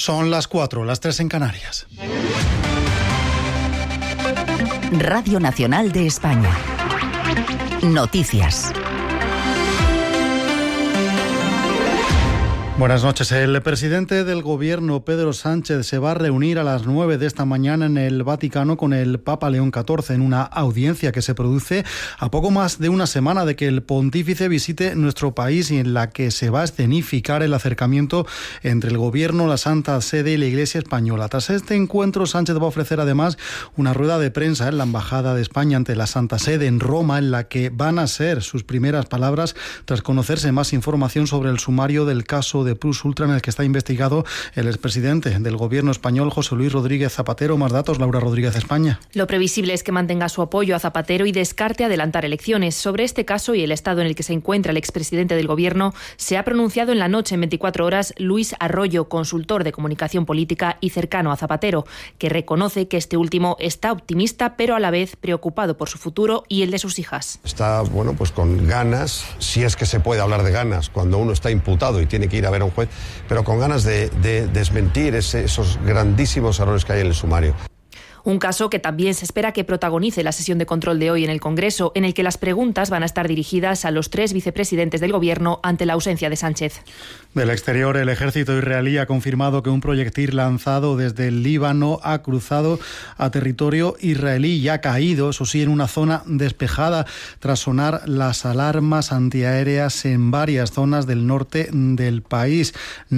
Son las 4, las 3 en Canarias. Radio Nacional de España. Noticias. Buenas noches. El presidente del Gobierno, Pedro Sánchez, se va a reunir a las 9 de esta mañana en el Vaticano con el Papa León XIV en una audiencia que se produce a poco más de una semana de que el pontífice visite nuestro país y en la que se va a escenificar el acercamiento entre el Gobierno, la Santa Sede y la Iglesia española. Tras este encuentro, Sánchez va a ofrecer además una rueda de prensa en la Embajada de España ante la Santa Sede en Roma, en la que van a ser sus primeras palabras tras conocerse más información sobre el sumario del caso de Plus Ultra en el que está investigado el expresidente del Gobierno español, José Luis Rodríguez Zapatero. Más datos, Laura Rodríguez, España. Lo previsible es que mantenga su apoyo a Zapatero y descarte adelantar elecciones. Sobre este caso y el estado en el que se encuentra el expresidente del Gobierno, se ha pronunciado en la noche, en 24 horas, Luis Arroyo, consultor de comunicación política y cercano a Zapatero, que reconoce que este último está optimista, pero a la vez preocupado por su futuro y el de sus hijas. Está, pues con ganas, si es que se puede hablar de ganas, cuando uno está imputado y tiene que ir a ver a un juez, pero con ganas de desmentir esos grandísimos errores que hay en el sumario. Un caso que también se espera que protagonice la sesión de control de hoy en el Congreso, en el que las preguntas van a estar dirigidas a los 3 vicepresidentes del Gobierno ante la ausencia de Sánchez. Del exterior, el ejército israelí ha confirmado que un proyectil lanzado desde el Líbano ha cruzado a territorio israelí y ha caído, eso sí, en una zona despejada, tras sonar las alarmas antiaéreas en varias zonas del norte del país.